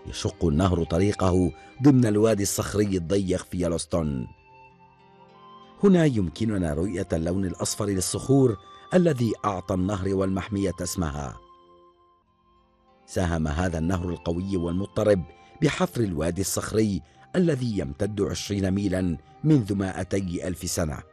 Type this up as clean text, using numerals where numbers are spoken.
يشق النهر طريقه ضمن الوادي الصخري الضيق في يلوستون. هنا يمكننا رؤية اللون الأصفر للصخور الذي أعطى النهر والمحمية اسمها. ساهم هذا النهر القوي والمضطرب بحفر الوادي الصخري الذي يمتد 20 ميلا منذ 200,000 سنة.